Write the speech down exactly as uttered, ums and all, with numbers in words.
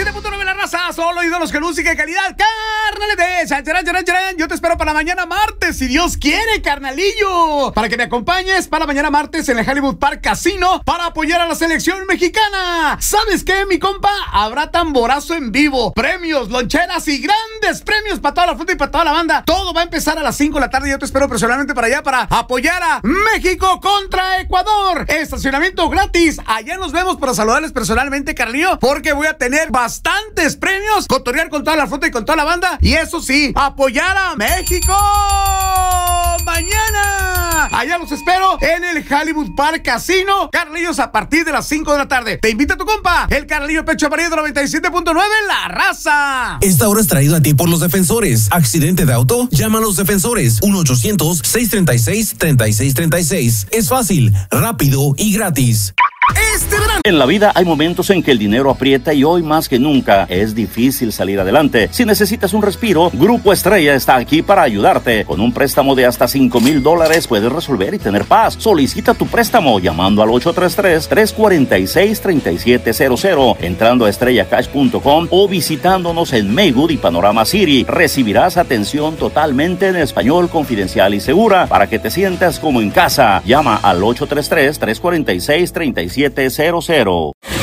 siete punto nueve la raza, solo ídolos con música de calidad. Carnales de chan, charan, charan, charan. Yo te espero para mañana martes, si Dios quiere, carnalillo. Para que me acompañes para mañana martes en el Hollywood Park Casino para apoyar a la selección mexicana. ¿Sabes qué, mi compa? Habrá tamborazo en vivo, premios, loncheras y grandes premios para toda la fruta y para toda la banda. Todo va a empezar a las cinco de la tarde. Yo te espero personalmente para allá para apoyar a México contra Ecuador. Estacionamiento gratis. Allá nos vemos para saludarles personalmente, Carlillo, porque voy a tener bastantes premios, cotorrear con toda la fruta y con toda la banda. Y eso sí, apoyar a México mañana. Allá los espero en el Hollywood Park Casino, Carlillos, a partir de las cinco de la tarde. Te invita a tu compa, el Carlillo Pecho Amarillo noventa y siete punto nueve, La Raza. Esta hora es traído a ti por los defensores. ¿Accidente de auto? Llama a los defensores. uno ochocientos, seiscientos treinta y seis, treinta y seis treinta y seis. Es fácil, rápido y gratis. Este verano. En la vida hay momentos en que el dinero aprieta y hoy más que nunca es difícil salir adelante. Si necesitas un respiro, Grupo Estrella está aquí para ayudarte. Con un préstamo de hasta cinco mil dólares puedes resolver y tener paz. Solicita tu préstamo llamando al ocho tres tres, tres cuatro seis, tres siete cero cero, entrando a estrella cash punto com o visitándonos en Maywood y Panorama City. Recibirás atención totalmente en español, confidencial y segura para que te sientas como en casa. Llama al ocho tres tres, tres cuatro seis, tres siete cero cero.